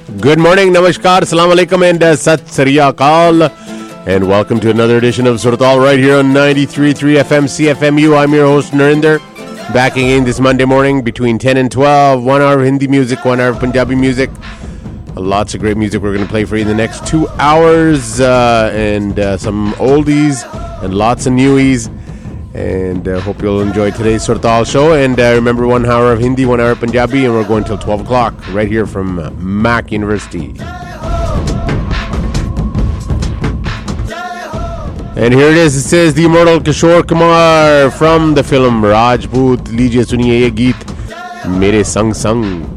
Good morning, namaskar, assalamu alaikum, and sat sri akal. And welcome to another edition of Surtal right here on 93.3 FM CFMU. I'm your host, Narinder. Back again this Monday morning between 10 and 12. 1 hour of Hindi music, 1 hour of Punjabi music. Lots of great music we're going to play for you in the next 2 hours. And some oldies and lots of newies. And hope you'll enjoy today's Surtal show. And remember, 1 hour of Hindi, 1 hour of Punjabi, and we're going till 12 o'clock right here from Mac University. And here it is. It says the immortal Kishore Kumar from the film Rajput. Lijiye suniye ye geet Mere Sang Sang.